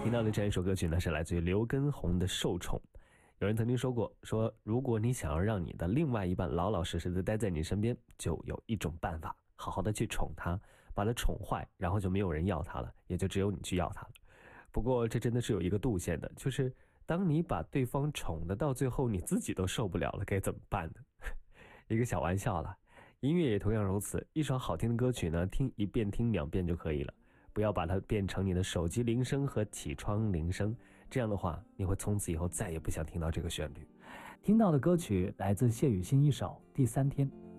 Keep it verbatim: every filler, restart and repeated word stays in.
听到的这一首歌曲呢，是来自于刘畊宏的《受宠》。有人曾经说过，说如果你想要让你的另外一半老老实实的待在你身边，就有一种办法，好好的去宠他，把他宠坏，然后就没有人要他了，也就只有你去要他了。不过这真的是有一个度线的，就是当你把对方宠的到最后你自己都受不了了，该怎么办呢？一个小玩笑啦，音乐也同样如此，一首好听的歌曲呢，听一遍听两遍就可以了，不要把它变成你的手机铃声和起床铃声，这样的话你会从此以后再也不想听到这个旋律。 听到的歌曲来自谢雨欣一首《第三天》。